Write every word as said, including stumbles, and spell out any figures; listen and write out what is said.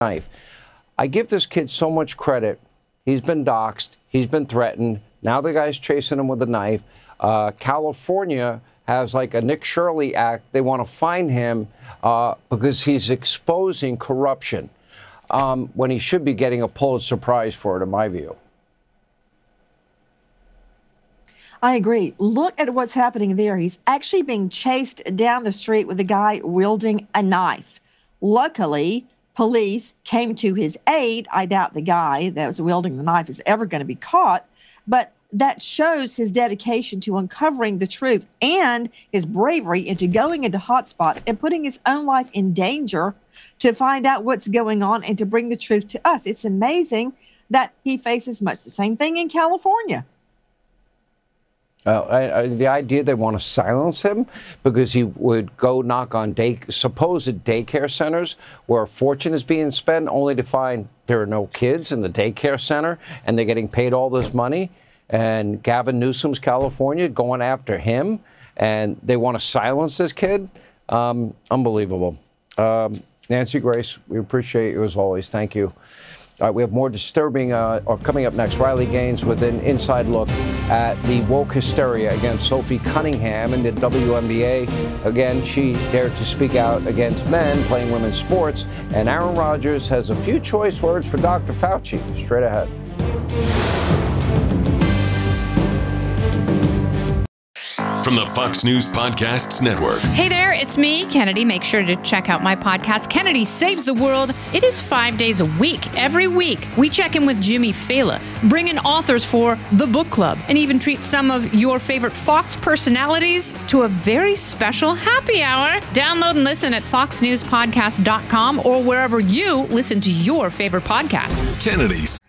knife. I give this kid so much credit. He's been doxxed. He's been threatened. Now the guy's chasing him with a knife. Uh, California has like a Nick Shirley Act. They want to fine him uh, because he's exposing corruption um, when he should be getting a Pulitzer Prize for it, in my view. I agree. Look at what's happening there. He's actually being chased down the street with a guy wielding a knife. Luckily, police came to his aid. I doubt the guy that was wielding the knife is ever going to be caught, but that shows his dedication to uncovering the truth and his bravery into going into hotspots and putting his own life in danger to find out what's going on and to bring the truth to us. It's amazing that he faces much the same thing in California. Uh, I, I, the idea they want to silence him because he would go knock on day, supposed daycare centers where a fortune is being spent only to find there are no kids in the daycare center and they're getting paid all this money. And Gavin Newsom's California going after him and they want to silence this kid. Um, unbelievable. Um, Nancy Grace, we appreciate you as always. Thank you. All right, we have more disturbing, uh, or coming up next, Riley Gaines with an inside look at the woke hysteria against Sophie Cunningham in the W N B A. Again, she dared to speak out against men playing women's sports. And Aaron Rodgers has a few choice words for Doctor Fauci. Straight ahead. From the Fox News Podcasts Network. Hey there, it's me, Kennedy. Make sure to check out my podcast, Kennedy Saves the World. It is five days a week. Every week, we check in with Jimmy Fallon, bring in authors for the book club, and even treat some of your favorite Fox personalities to a very special happy hour. Download and listen at fox news podcast dot com or wherever you listen to your favorite podcast. Kennedy's